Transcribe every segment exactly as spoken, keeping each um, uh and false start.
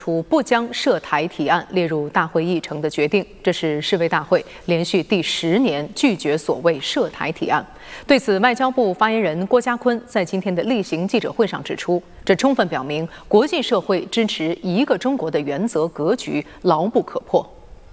出不将涉台提案列入大会议程的决定，这是世卫大会连续第十年拒绝所谓涉台提案。对此，外交部发言人郭家坤在今天的例行记者会上指出，这充分表明国际社会支持一个中国的原则格局牢不可破。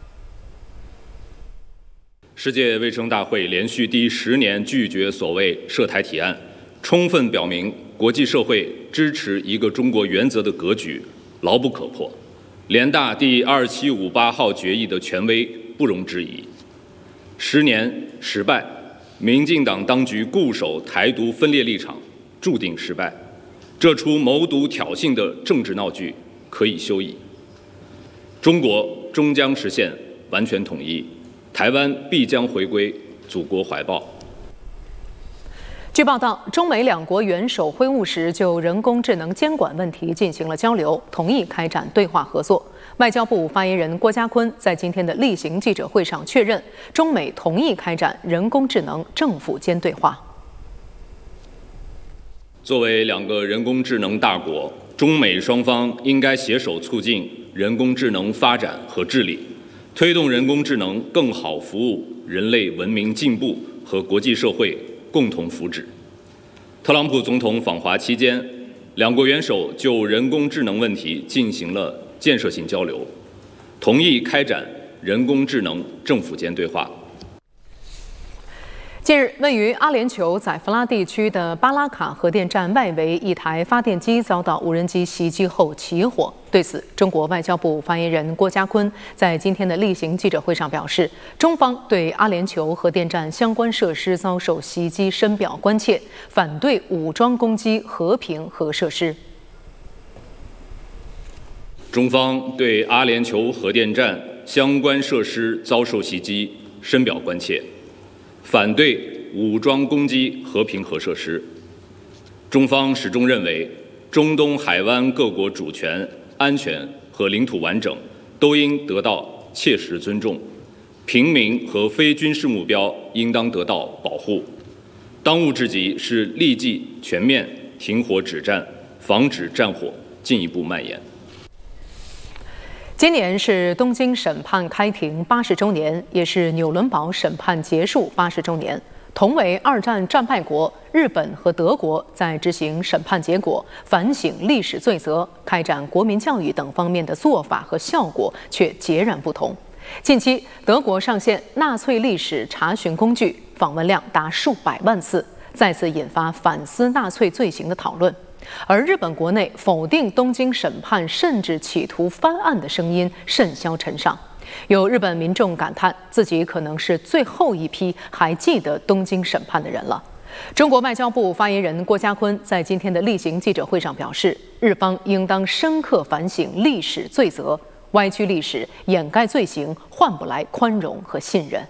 世界卫生大会连续第十年拒绝所谓涉台提案，充分表明国际社会支持一个中国原则的格局牢不可破，联大第二七五八号决议的权威不容置疑。十年失败，民进党当局固守台独分裂立场，注定失败。这出谋独挑衅的政治闹剧可以休矣。中国终将实现完全统一，台湾必将回归祖国怀抱。 据报道，中美两国元首会晤时就人工智能监管问题进行了交流，同意开展对话合作。外交部发言人郭家坤在今天的例行记者会上确认，中美同意开展人工智能政府间对话。 作为两个人工智能大国，中美双方应该携手促进人工智能发展和治理，推动人工智能更好服务人类文明进步和国际社会共同福祉。特朗普总统访华期间，两国元首就人工智能问题进行了建设性交流，同意开展人工智能政府间对话。 近日，位于阿联酋宰夫拉地区的巴拉卡核电站外围一台发电机遭到无人机袭击后起火。对此，中国外交部发言人郭家坤在今天的例行记者会上表示，中方对阿联酋核电站相关设施遭受袭击深表关切，反对武装攻击和平核设施。 中方对阿联酋核电站相关设施遭受袭击深表关切，反对武装攻击和平核设施。中方始终认为，中东海湾各国主权、安全和领土完整都应得到切实尊重，平民和非军事目标应当得到保护。当务之急是立即全面停火止战，防止战火进一步蔓延。 今年是东京审判开庭八十周年，也是纽伦堡审判结束八十周年。同为二战战败国，日本和德国在执行审判结果、反省历史罪责、开展国民教育等方面的做法和效果却截然不同。近期，德国上线纳粹历史查询工具，访问量达数百万次，再次引发反思纳粹罪行的讨论。而日本国内否定东京审判甚至企图翻案的声音甚嚣尘上，有日本民众感叹自己可能是最后一批还记得东京审判的人了。中国外交部发言人郭家坤在今天的例行记者会上表示，日方应当深刻反省历史罪责，歪曲历史、掩盖罪行，换不来宽容和信任。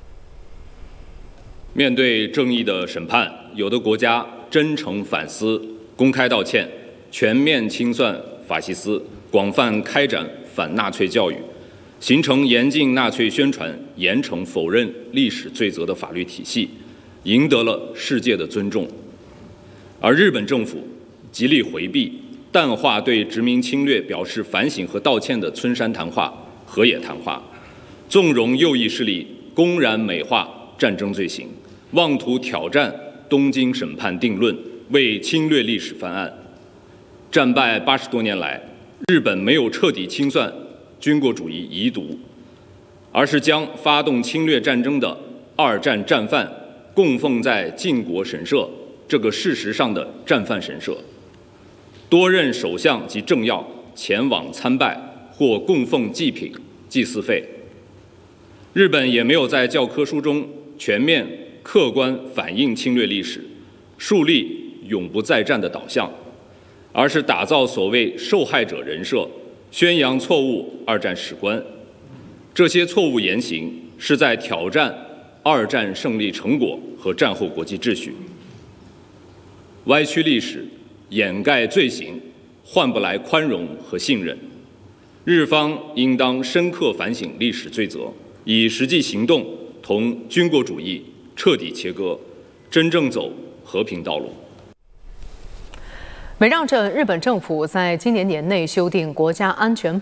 面对正义的审判，有的国家真诚反思，公开道歉，全面清算法西斯，广泛开展反纳粹教育，形成严禁纳粹宣传、严惩否认历史罪责的法律体系，赢得了世界的尊重。而日本政府极力回避、淡化对殖民侵略表示反省和道歉的村山谈话、河野谈话，纵容右翼势力公然美化战争罪行，妄图挑战东京审判定论，为侵略历史翻案。战败八十多年来，日本没有彻底清算军国主义遗毒，而是将发动侵略战争的二战战犯供奉在靖国神社这个事实上的战犯神社，多任首相及政要前往参拜或供奉祭品、祭祀费。日本也没有在教科书中全面客观反映侵略历史，树立永不再战的导向，而是打造所谓受害者人设，宣扬错误二战史观。这些错误言行是在挑战二战胜利成果和战后国际秩序，歪曲历史，掩盖罪行，换不来宽容和信任。日方应当深刻反省历史罪责，以实际行动同军国主义彻底切割，真正走和平道路。 围绕着日本政府在今年年内修订国家安全